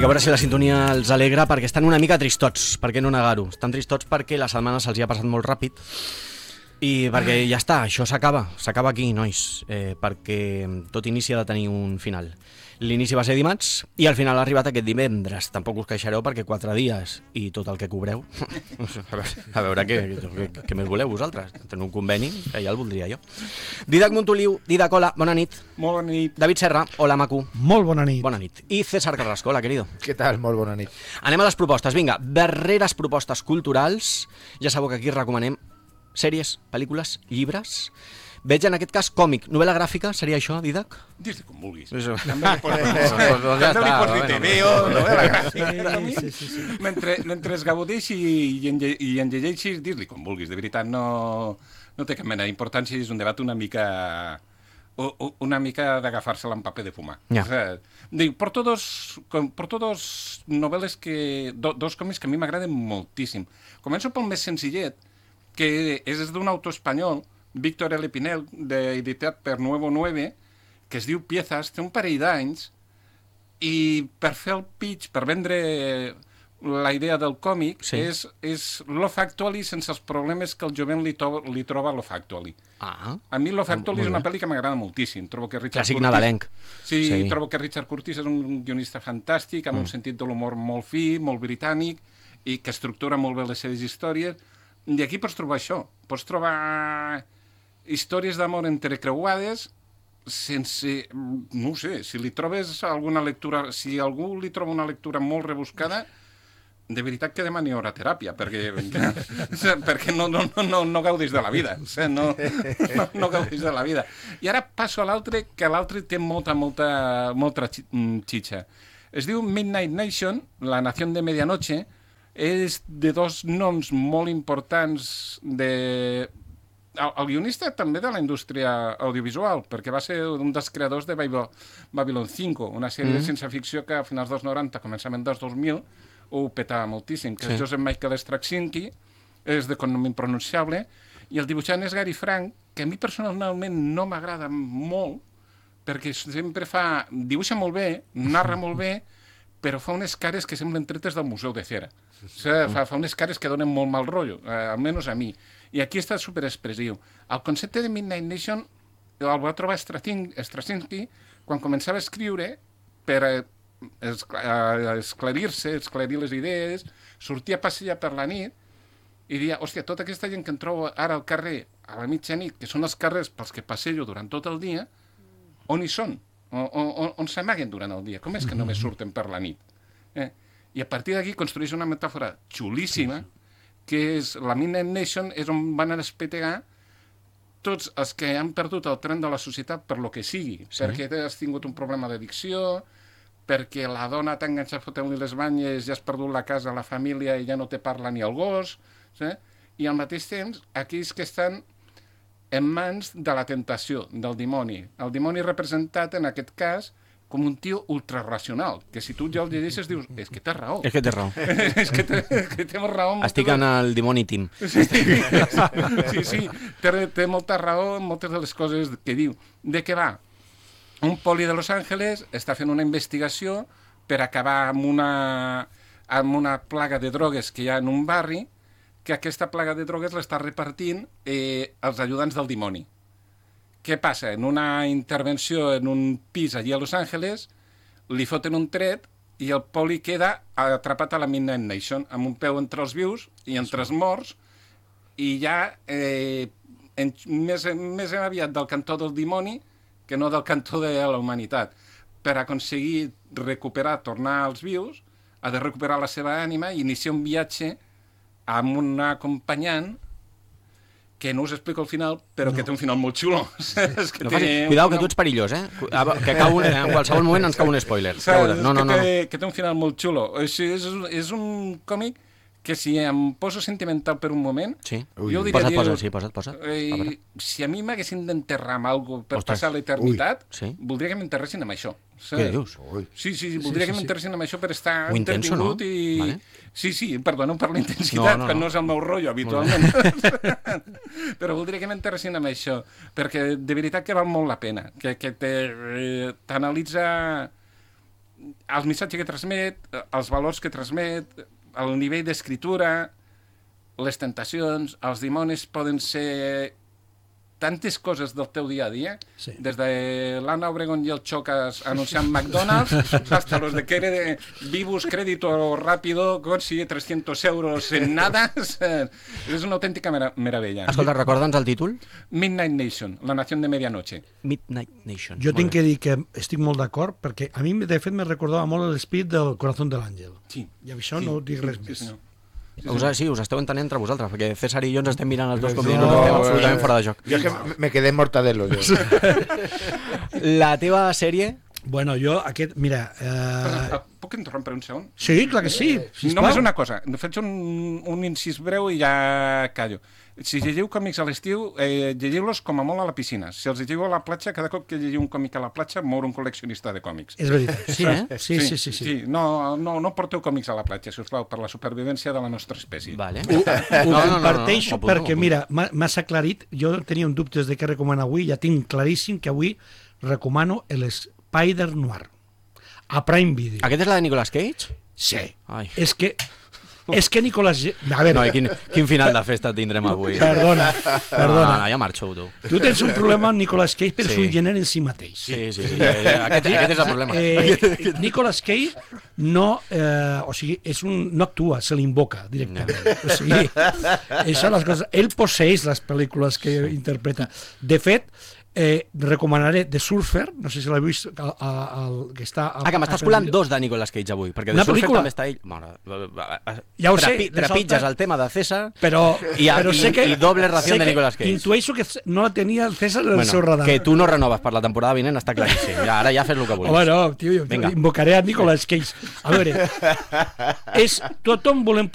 Estic a veure si la sintonia els alegra, perquè estan una mica tristots, per què no negar-ho? Estan tristots perquè la setmana se'ls ha passat molt ràpid i perquè ja està, això s'acaba aquí, nois, perquè tot inici ha de tenir un final. L'inici va ser dimarts i al final ha arribat aquest divendres. Tampoc us queixareu perquè 4 dies i tot el que cobreu. A veure què més voleu vosaltres. Teniu un conveni, que ja el voldria jo. Didac Montoliu, Didac, hola, bona nit. Molt bona nit. David Serra, hola, maco. Molt bona nit. Bona nit. I César Carrasco, hola, querido. Què tal? Molt bona nit. Anem a les propostes, vinga. Darreres propostes culturals. Ja sabeu que aquí recomanem sèries, pel·lícules, llibres. Veig en aquest cas còmic, novel·la gràfica, seria això, Didac? Dis-li com vulguis. També li pots dir TVO, novel·la gràfica. Mentre es gaudeixi i en llegeixis, dis-li com vulguis. De veritat, no té cap mena d'importància i és un debat una mica d'agafar-se-la en paper de fumar. Ja. O sea, porto dos novel·les dos còmics que a mi m'agraden moltíssim. Començo pel més senzillet, que és d'un autor espanyol, Víctor L. Pinel, editat per Nuevo 9, que es diu Piezas, té un parell d'anys, i per fer el pitch, per vendre la idea del còmic, sí, és Love Actually sense els problemes que el jovent li troba a Love Actually. Ah. A mi Love Actually és una pel·li que m'agrada moltíssim. Trobo que Richard Clàssic Curtis, nadalenc. sí, trobo que Richard Curtis és un guionista fantàstic, amb un sentit de l'humor molt fi, molt britànic, i que estructura molt bé les seves històries. I aquí pots trobar això. Pots trobar històries d'amor entrecreuades sense... No ho sé, si li trobes alguna lectura... Si algú li troba una lectura molt rebuscada, de veritat que demani hora teràpia, perquè no gaudis de la vida. No gaudis de la vida. I ara passo a l'altre, que l'altre té molta xitxa. Es diu Midnight Nation, la nació de medianoche, és de dos noms molt importants el guionista també de la indústria audiovisual, perquè va ser un dels creadors de Babylon 5, una sèrie de ciència-ficció que a finals dels 90, començament dels 2000, ho petava moltíssim, que és Joseph Michael Straczynski, és de cognom impronunciable, i el dibuixant és Gary Frank, que a mi personalment no m'agrada molt, perquè sempre dibuixa molt bé, narra molt bé, però fa unes cares que semblen tretes del Museu de Cera. O sigui, fa unes cares que donen molt mal rotllo, almenys a mi. I aquí està superexpressiu. El concepte de Midnight Nation el va trobar Straczynski quan començava a escriure per esclarir les idees, sortia a passejar per la nit i dia, hòstia, tota aquesta gent que em trobo ara al carrer a la mitjanit, que són els carrers pels que passejo durant tot el dia, on hi són? On s'amaguen durant el dia? Com és que només surten per la nit? I a partir d'aquí construeix una metàfora xulíssima, que és la Midnight Nation, és on van a despetegar tots els que han perdut el tren de la societat per lo que sigui, perquè has tingut un problema d'addicció, perquè la dona t'ha enganxat a fotre-li les banyes, ja has perdut la casa, la família i ja no te parla ni el gos, i al mateix temps aquells que estan en mans de la tentació, del dimoni. El dimoni representat, en aquest cas, com un tio ultrarracional, que si tu ja el llegeixes dius, és que té raó. És que té raó. És que té raó. Estic en el dimoni team. Sí, té molta raó en moltes de les coses que diu. De què va? Un poli de Los Angeles està fent una investigació per acabar amb una plaga de drogues que hi ha en un barri, que aquesta plaga de drogues l'està repartint els ajudants del dimoni. Què passa? En una intervenció en un pis allí a Los Angeles, li foten un tret i el poli queda atrapat a la Midnight Nation, amb un peu entre els vius i entre els morts, i ja més aviat del cantó del dimoni que no del cantó de la humanitat. Per aconseguir tornar als vius, ha de recuperar la seva ànima i iniciar un viatge amb un acompanyant que no us explico al final, però que té un final molt xulo. Cuidao, que tu ets perillós, que en qualsevol moment ens cau un spoiler. Que té un final molt xulo. És un còmic que si em poso sentimental per un moment, jo diria... Posa't. Si a mi m'haguessin d'enterrar amb alguna cosa per passar l'eternitat, voldria que m'enterressin amb això. Què dius? Sí, voldria que m'enterressin amb això per estar entretingut i... Sí, perdona per la intensitat, que no és el meu rotllo habitualment. Però voldria que m'enterressin amb això, perquè de veritat que val molt la pena, que t'analitza el missatge que transmet, els valors que transmet, el nivell d'escriptura, les tentacions, els dimonis poden ser tantes coses del teu dia a dia, Sí. des de l'Anna Obregón i el Chocas anunciant McDonald's hasta los de Vivus, crédito rápido, consigue 300 euros en nada. És una autèntica meravella. Escolta, recorda'ns el títol? Midnight Nation, la nació de medianoche. Midnight Nation. Jo Molt tinc bé. que dir que estic molt d'acord, perquè a mi, de fet, me recordava molt l'espírit del Corazón de l'Àngel. Sí. I amb això no dic res més. senyor. Sí, us esteu entenent entre vosaltres, perquè César i jo ens estem mirant els dos com No, dient que estem absolutament fora de joc. Jo és que me quedé en mortadelo. Jo. La teva sèrie... Bueno, jo aquest... Mira... Puc interrompre un segon? Sí, clar que sí. Sisplau. Només una cosa, faig un incís breu i ja callo. Si llegiu còmics a l'estiu, llegiu-los com a molt a la piscina. Si els llegiu a la platja, cada cop que llegiu un còmic a la platja, mor un col·leccionista de còmics. És veritat. Sí, eh? Sí. No porteu còmics a la platja, si us plau, per la supervivència de la nostra espècie. Vale. Ho comparteixo Apunto, perquè, apunto. mira, m'has aclarit, jo tenia un dubtes de què recomanar avui, ja tinc claríssim que avui recomano l'Spider Noir, a Prime Video. Aquest és la de Nicolas Cage? Sí. Ai. És que Nicolas... A veure, No, i quin final de festa tindrem avui? perdona. No, ja marxo, tu. Tu tens un problema amb Nicolas Cage, però Sí. és un gènere en si mateix. Sí. Aquest és el problema. Nicolas Cage no, no actua, se l'invoca directament. O sigui, això les coses. Ell posseix les pel·lícules que interpreta. De fet, recomanaré The Surfer, no sé si l'heu vist, que està... Que m'estàs colant dos de Nicolas Cage avui, perquè de Una Surfer pel·lícula. també està ell. Mare, Ja ho sé, trepitges salta- el tema de César Però i, sé que, i doble ració sé de que Nicolas Cage. Intueixo que no la tenia el César en el seu radar. Que tu no renoves per la temporada vinent està claríssim. Ja, ara ja fes el que vulguis. Home, no, tio, jo Vinga. invocaré a Nicolas Cage. A veure, tothom volem